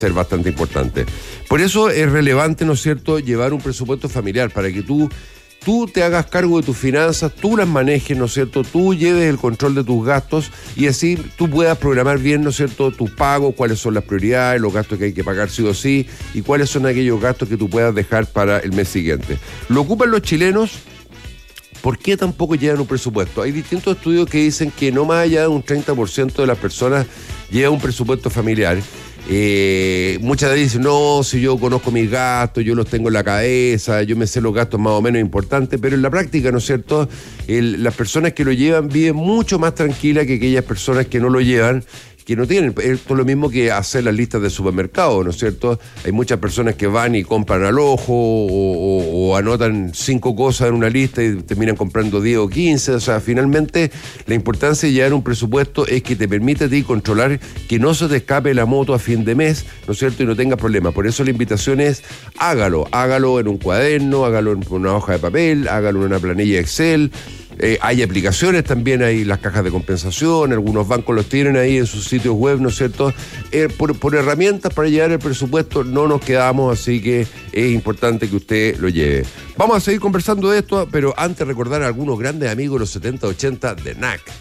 ser bastante importante. Por eso es relevante, ¿no es cierto?, llevar un presupuesto familiar para que tú te hagas cargo de tus finanzas, tú las manejes, ¿no es cierto?, tú lleves el control de tus gastos y así tú puedas programar bien, ¿no es cierto?, tus pagos, cuáles son las prioridades, los gastos que hay que pagar sí o sí y cuáles son aquellos gastos que tú puedas dejar para el mes siguiente. ¿Lo ocupan los chilenos? ¿Por qué tampoco llevan un presupuesto? Hay distintos estudios que dicen que no más allá de un 30% de las personas lleva un presupuesto familiar. Muchas veces dicen, no, si yo conozco mis gastos, yo los tengo en la cabeza, yo me sé los gastos más o menos importantes, pero en la práctica, ¿no es cierto?, las personas que lo llevan viven mucho más tranquilas que aquellas personas que no lo llevan, que no tienen. Esto es lo mismo que hacer las listas de supermercado, ¿no es cierto? Hay muchas personas que van y compran al ojo o anotan 5 cosas en una lista y terminan comprando 10 o 15. O sea, finalmente la importancia de llevar un presupuesto es que te permite a ti controlar que no se te escape la moto a fin de mes, ¿no es cierto? Y no tengas problemas. Por eso la invitación es hágalo en un cuaderno, hágalo en una hoja de papel, hágalo en una planilla Excel. Hay aplicaciones también, hay las cajas de compensación, algunos bancos los tienen ahí en sus sitios web, ¿no es cierto? Por herramientas para llevar el presupuesto no nos quedamos, así que es importante que usted lo lleve. Vamos a seguir conversando de esto, pero antes recordar a algunos grandes amigos de los 70-80 de NAC.